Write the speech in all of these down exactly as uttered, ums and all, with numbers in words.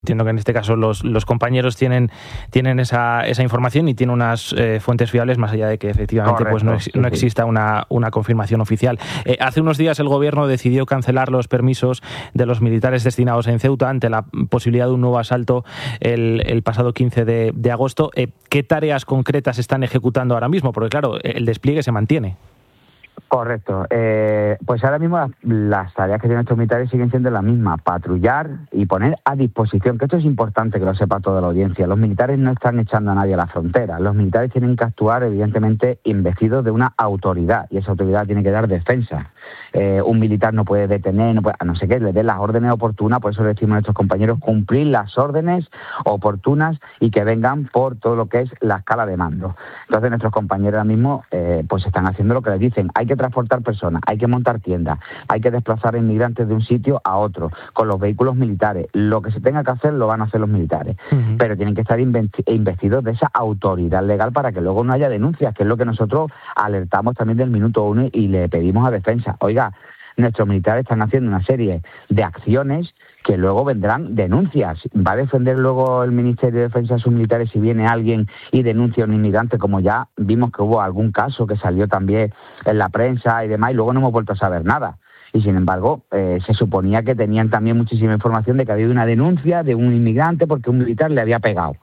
Entiendo que en este caso los, los compañeros tienen, tienen esa, esa información y tienen unas eh, fuentes fiables, más allá de que efectivamente Correcto, pues no, ex, no exista una, una confirmación oficial. Eh, hace unos días el gobierno decidió cancelar los permisos de los militares destinados en Ceuta ante la posibilidad de un nuevo asalto el, el pasado quince de, de agosto. Eh, ¿Qué tareas concretas están ejecutando ahora mismo? Porque claro, el despliegue se mantiene. Correcto. Eh, pues ahora mismo las, las tareas que tienen estos militares siguen siendo las mismas: patrullar y poner a disposición, que esto es importante que lo sepa toda la audiencia. Los militares no están echando a nadie a la frontera. Los militares tienen que actuar, evidentemente, investidos de una autoridad, y esa autoridad tiene que dar defensa. Eh, un militar no puede detener, no puede, a no ser que le dé las órdenes oportunas. Por eso le decimos a nuestros compañeros cumplir las órdenes oportunas y que vengan por todo lo que es la escala de mando. Entonces nuestros compañeros ahora mismo eh, pues están haciendo lo que les dicen. Hay que transportar personas, hay que montar tiendas, hay que desplazar inmigrantes de un sitio a otro con los vehículos militares. Lo que se tenga que hacer lo van a hacer los militares, uh-huh. pero tienen que estar investidos de esa autoridad legal para que luego no haya denuncias, que es lo que nosotros alertamos también del minuto uno y le pedimos a defensa. Oiga, nuestros militares están haciendo una serie de acciones que luego vendrán denuncias. ¿Va a defender luego el Ministerio de Defensa a sus militares si viene alguien y denuncia a un inmigrante, como ya vimos que hubo algún caso que salió también en la prensa y demás, y luego no hemos vuelto a saber nada? Y sin embargo, eh, se suponía que tenían también muchísima información de que había una denuncia de un inmigrante porque un militar le había pegado.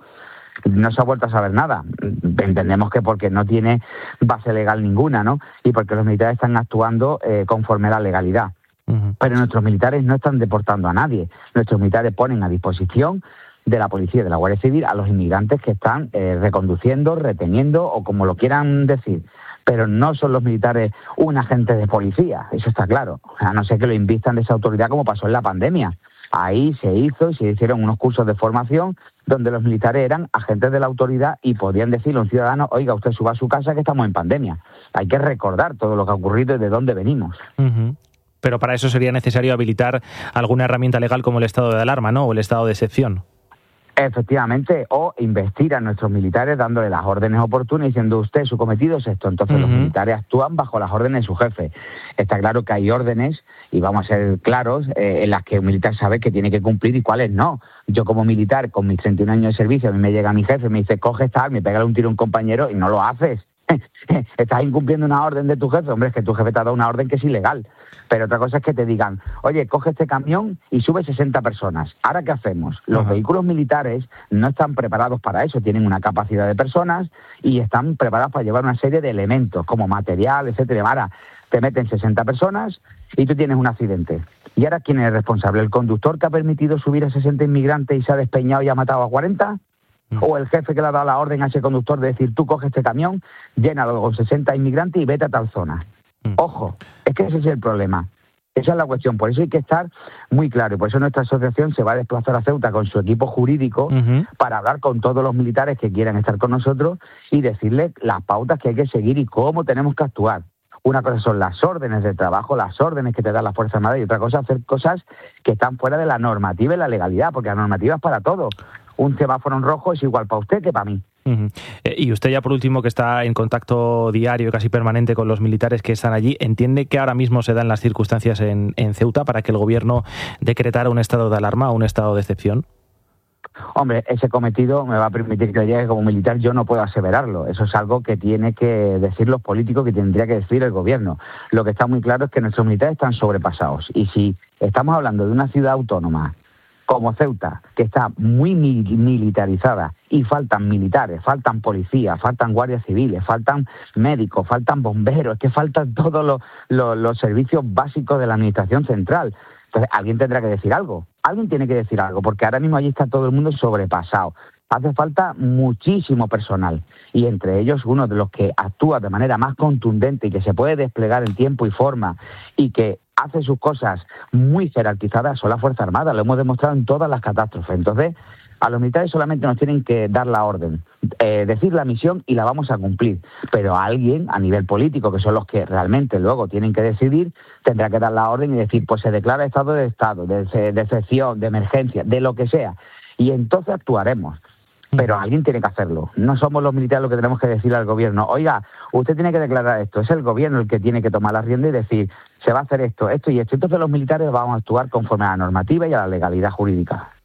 No se ha vuelto a saber nada. Entendemos que porque no tiene base legal ninguna, ¿no? Y porque los militares están actuando eh, conforme a la legalidad. Uh-huh. Pero nuestros militares no están deportando a nadie. Nuestros militares ponen a disposición de la policía y de la Guardia Civil a los inmigrantes que están eh, reconduciendo, reteniendo o como lo quieran decir. Pero no son los militares un agente de policía, eso está claro. A no ser que lo invistan de esa autoridad, como pasó en la pandemia. Ahí se hizo y se hicieron unos cursos de formación donde los militares eran agentes de la autoridad y podían decirle a un ciudadano: oiga, usted suba a su casa que estamos en pandemia. Hay que recordar todo lo que ha ocurrido y de dónde venimos. Uh-huh. Pero para eso sería necesario habilitar alguna herramienta legal como el estado de alarma, ¿no? O el estado de excepción. Efectivamente, o investir a nuestros militares dándole las órdenes oportunas y diciendo: usted, su cometido es esto. Entonces uh-huh. los militares actúan bajo las órdenes de su jefe. Está claro que hay órdenes, y vamos a ser claros, eh, en las que un militar sabe que tiene que cumplir y cuáles no. Yo como militar, con mis treinta y un años de servicio, a mí me llega mi jefe y me dice: coge esta, me pega un tiro a un compañero, y no lo haces. Estás incumpliendo una orden de tu jefe. Hombre, es que tu jefe te ha dado una orden que es ilegal. Pero otra cosa es que te digan: oye, coge este camión y sube sesenta personas. ¿Ahora qué hacemos? Los Ajá. vehículos militares no están preparados para eso. Tienen una capacidad de personas y están preparados para llevar una serie de elementos, como material, etcétera. Ahora te meten sesenta personas y tú tienes un accidente. ¿Y ahora quién es el responsable? ¿El conductor que ha permitido subir a sesenta inmigrantes y se ha despeñado y ha matado a cuarenta? ¿O el jefe que le ha dado la orden a ese conductor de decir: tú coge este camión, llénalo con sesenta inmigrantes y vete a tal zona? Mm. Ojo, es que ese es el problema. Esa es la cuestión. Por eso hay que estar muy claro. Y por eso nuestra asociación se va a desplazar a Ceuta con su equipo jurídico uh-huh. para hablar con todos los militares que quieran estar con nosotros y decirles las pautas que hay que seguir y cómo tenemos que actuar. Una cosa son las órdenes de trabajo, las órdenes que te dan la Fuerza Armada, y otra cosa hacer cosas que están fuera de la normativa y la legalidad, porque la normativa es para todo. Un semáforo en rojo es igual para usted que para mí. Uh-huh. Eh, y usted, ya por último, que está en contacto diario, casi permanente con los militares que están allí, ¿entiende que ahora mismo se dan las circunstancias en, en Ceuta para que el gobierno decretara un estado de alarma o un estado de excepción? Hombre, ese cometido me va a permitir que llegue como militar, yo no puedo aseverarlo. Eso es algo que tiene que decir los políticos, que tendría que decir el gobierno. Lo que está muy claro es que nuestros militares están sobrepasados. Y si estamos hablando de una ciudad autónoma como Ceuta, que está muy militarizada, y faltan militares, faltan policías, faltan guardias civiles, faltan médicos, faltan bomberos, es que faltan todos los, los, los servicios básicos de la administración central. Entonces, alguien tendrá que decir algo. Alguien tiene que decir algo, porque ahora mismo allí está todo el mundo sobrepasado. Hace falta muchísimo personal, y entre ellos uno de los que actúa de manera más contundente y que se puede desplegar en tiempo y forma y que hace sus cosas muy jerarquizadas son la Fuerza Armada. Lo hemos demostrado en todas las catástrofes. Entonces, a los militares solamente nos tienen que dar la orden, eh, decir la misión y la vamos a cumplir. Pero a alguien, a nivel político, que son los que realmente luego tienen que decidir, tendrá que dar la orden y decir: pues se declara estado de Estado, de, de excepción, de emergencia, de lo que sea. Y entonces actuaremos. Pero alguien tiene que hacerlo. No somos los militares los que tenemos que decirle al gobierno: oiga, usted tiene que declarar esto. Es el gobierno el que tiene que tomar la rienda y decir: se va a hacer esto, esto y esto. Entonces los militares vamos a actuar conforme a la normativa y a la legalidad jurídica.